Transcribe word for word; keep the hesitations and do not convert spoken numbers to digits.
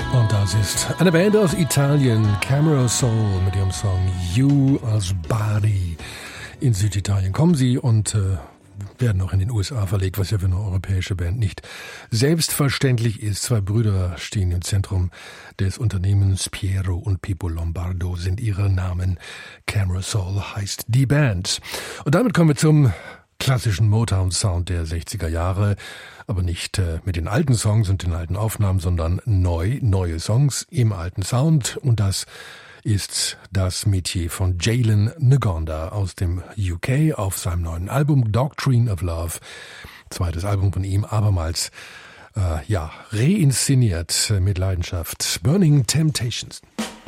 Und das ist eine Band aus Italien, Camera Soul, mit ihrem Song You als Bari. In Süditalien kommen sie und äh, werden auch in den U S A verlegt, was ja für eine europäische Band nicht selbstverständlich ist. Zwei Brüder stehen im Zentrum des Unternehmens. Piero und Pippo Lombardo sind ihre Namen. Camera Soul heißt die Band. Und damit kommen wir zum klassischen Motown-Sound der sechziger Jahre. Aber nicht äh, mit den alten Songs und den alten Aufnahmen, sondern neu, neue Songs im alten Sound. Und das ist das Metier von Jalen Ngonda aus dem U K auf seinem neuen Album Doctrine of Love. Zweites Album von ihm, abermals äh, ja, reinszeniert mit Leidenschaft. Burning Temptations.